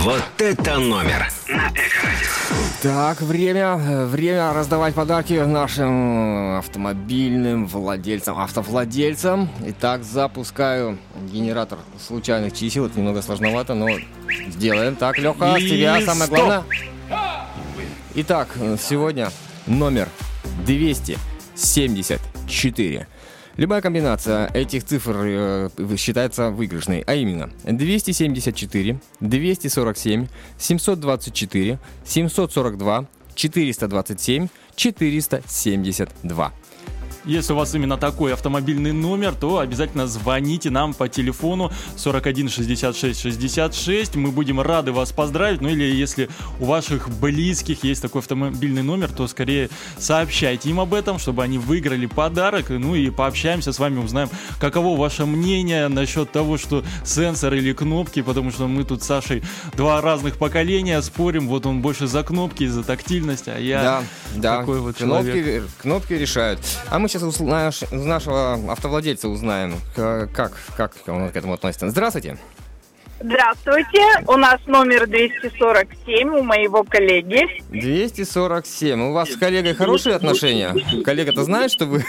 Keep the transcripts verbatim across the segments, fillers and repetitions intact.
Вот это номер на Эко-радио. Так, время, время раздавать подарки нашим автомобильным владельцам, автовладельцам. Итак, запускаю генератор случайных чисел. Это немного сложновато, но сделаем. Так, Леха, с тебя самое главное. Итак, сегодня номер двести семьдесят четыре. Любая комбинация этих цифр э, считается выигрышной, а именно двести семьдесят четыре, двести сорок семь, семьсот двадцать четыре, семьсот сорок два, четыреста двадцать семь, четыреста семьдесят два. Если у вас именно такой автомобильный номер, то обязательно звоните нам по телефону сорок один шестьдесят шесть шестьдесят шесть. Мы будем рады вас поздравить. Ну или если у ваших близких есть такой автомобильный номер, то скорее сообщайте им об этом, чтобы они выиграли подарок. Ну и пообщаемся с вами, узнаем, каково ваше мнение насчет того, что сенсор или кнопки, потому что мы тут с Сашей два разных поколения спорим. Вот он больше за кнопки, за тактильность, а я да, да. такой вот кнопки, человек. Кнопки решают. А мы сейчас у нашего автовладельца узнаем, как, как он к этому относится. Здравствуйте. Здравствуйте. У нас номер двести сорок семь у моего коллеги. двести сорок семь. У вас с коллегой хорошие отношения? Коллега-то знает, что вы...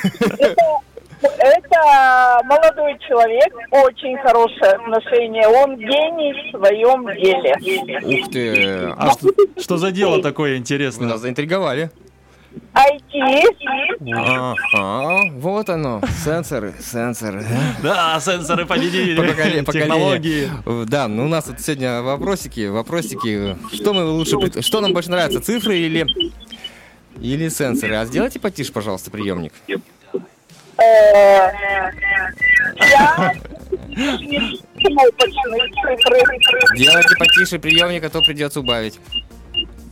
Это молодой человек, очень хорошее отношение. Он гений в своем деле. Ух ты. А что, что за дело такое интересное? Вы нас заинтриговали. ай ти. Ага, вот оно, сенсоры, сенсоры. Да, сенсоры победили, Поколе- технологии. поколение. Да, ну у нас тут сегодня вопросики, вопросики. Что мы лучше, пред- что нам больше нравится, цифры или или сенсоры? А сделайте потише, пожалуйста, приемник. Я Делайте потише приемник, а то придется убавить.